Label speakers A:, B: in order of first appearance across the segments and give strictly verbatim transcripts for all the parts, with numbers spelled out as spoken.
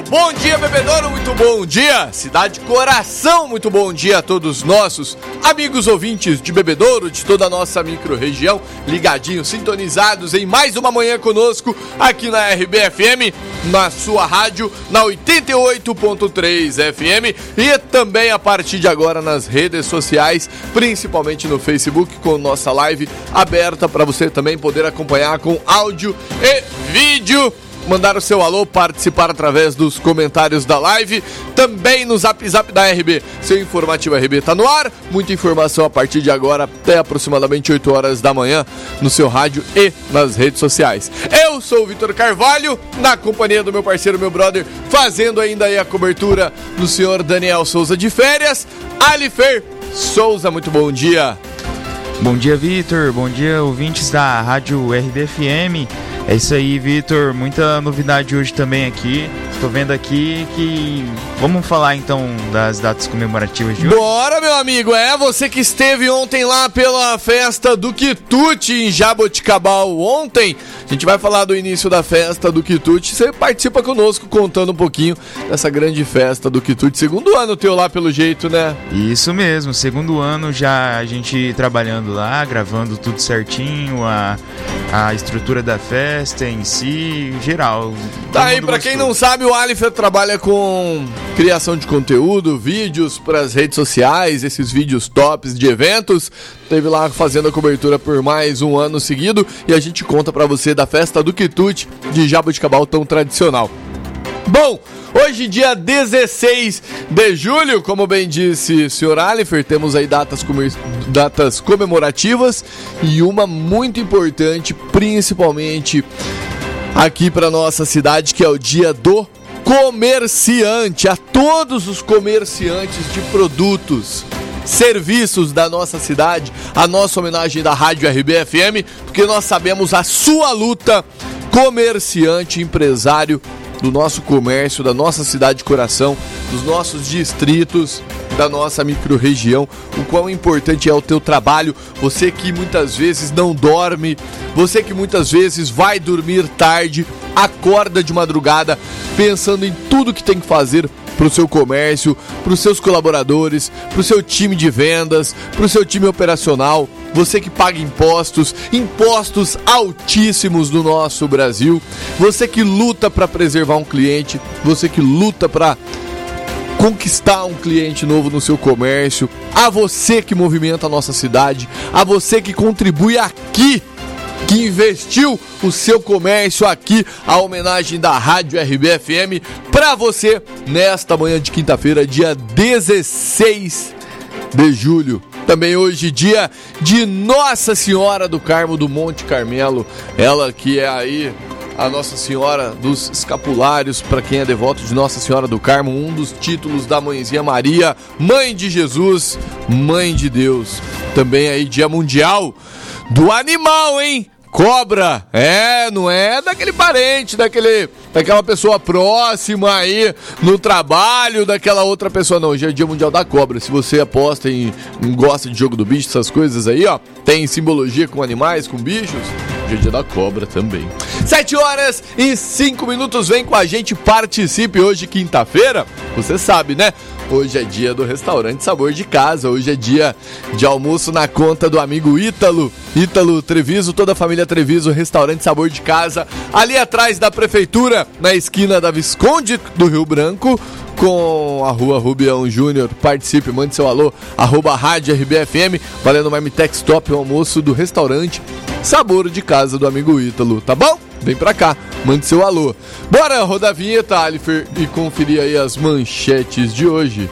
A: Bom dia, bebedouro, muito bom dia. Cidade Coração, muito bom dia a todos nossos amigos ouvintes de Bebedouro, de toda a nossa micro-região, ligadinhos, sintonizados em mais uma manhã conosco aqui na R B F M, na sua rádio, na oitenta e oito ponto três F M e também a partir de agora nas redes sociais, principalmente no Facebook, com nossa live aberta para você também poder acompanhar com áudio e vídeo. Mandar o seu alô, participar através dos comentários da live, também no Zap Zap da R B. Seu informativo R B tá no ar, muita informação a partir de agora até aproximadamente oito horas da manhã no seu rádio e nas redes sociais. Eu sou o Vitor Carvalho, na companhia do meu parceiro, meu brother, fazendo ainda aí a cobertura do senhor Daniel Souza de férias. Alifer Souza, muito bom dia.
B: Bom dia, Vitor, bom dia, ouvintes da rádio R B F M. É isso aí, Vitor, muita novidade hoje também aqui. Estou vendo aqui que... Vamos falar então das datas comemorativas de hoje?
A: Bora, meu amigo! É, você que esteve ontem lá pela festa do Quitute em Jaboticabal ontem. A gente vai falar do início da festa do Quitute. Você participa conosco contando um pouquinho dessa grande festa do Quitute. Segundo ano teu lá pelo jeito, né?
B: Isso mesmo, segundo ano já a gente trabalhando lá, gravando tudo certinho, a, a estrutura da festa em si, geral.
A: Tá aí, pra quem não sabe, o Alifer trabalha com criação de conteúdo, vídeos para as redes sociais, esses vídeos tops de eventos. Teve lá fazendo a cobertura por mais um ano seguido e a gente conta pra você da festa do Quitute de Jaboticabal tão tradicional. Bom, hoje dia dezesseis de julho, como bem disse o senhor Alifer, temos aí datas, comer... datas comemorativas e uma muito importante, principalmente aqui para nossa cidade, que é o dia do comerciante. A todos os comerciantes de produtos, serviços da nossa cidade, a nossa homenagem da Rádio R B F M, porque nós sabemos a sua luta, comerciante, empresário do nosso comércio, da nossa cidade de coração, dos nossos distritos, da nossa micro-região, o quão importante é o teu trabalho. Você que muitas vezes não dorme, você que muitas vezes vai dormir tarde, acorda de madrugada pensando em tudo que tem que fazer para o seu comércio, para os seus colaboradores, para o seu time de vendas, para o seu time operacional. Você que paga impostos, impostos altíssimos do nosso Brasil. Você que luta para preservar um cliente, você que luta para conquistar um cliente novo no seu comércio. A você que movimenta a nossa cidade, a você que contribui aqui, que investiu o seu comércio aqui, a homenagem da Rádio R B F M para você nesta manhã de quinta-feira, dia dezesseis de julho. Também hoje, dia de Nossa Senhora do Carmo do Monte Carmelo, ela que é aí a Nossa Senhora dos Escapulários, para quem é devoto de Nossa Senhora do Carmo, um dos títulos da Mãezinha Maria, Mãe de Jesus, Mãe de Deus. Também aí dia mundial do animal, hein? Cobra, é, não é daquele parente, daquele, daquela pessoa próxima aí no trabalho, daquela outra pessoa, não. Hoje é dia mundial da cobra. Se você aposta em, em gosta de jogo do bicho, essas coisas aí, ó, tem simbologia com animais, com bichos, hoje é dia da cobra também. Sete horas e cinco minutos, vem com a gente, participe hoje, quinta-feira, você sabe, né? Hoje é dia do restaurante Sabor de Casa, hoje é dia de almoço na conta do amigo Ítalo, Ítalo Treviso, toda a família Treviso, restaurante Sabor de Casa, ali atrás da prefeitura, na esquina da Visconde do Rio Branco, com a rua Rubião Júnior. Participe, mande seu alô, arroba Rádio R B F M, valendo Marmitex Top, o almoço do restaurante Sabor de Casa do amigo Ítalo, tá bom? Vem pra cá, mande seu alô. Bora rodar a vinheta, Alifer, e conferir aí as manchetes de hoje.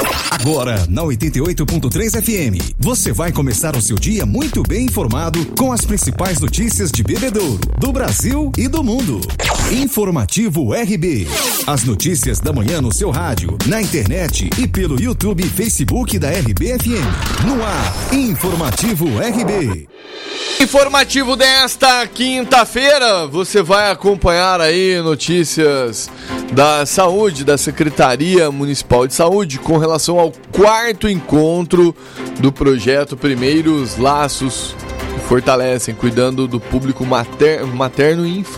C: Agora, na oitenta e oito ponto três F M, você vai começar o seu dia muito bem informado com as principais notícias de Bebedouro, do Brasil e do mundo. Informativo R B. As notícias da manhã no seu rádio, na internet e pelo YouTube e Facebook da R B F M. No ar, Informativo R B.
A: Informativo desta quinta-feira, você vai acompanhar aí notícias da saúde, da Secretaria Municipal de Saúde, com relação ao quarto encontro do projeto Primeiros Laços, que fortalecem, cuidando do público mater- materno e infantil.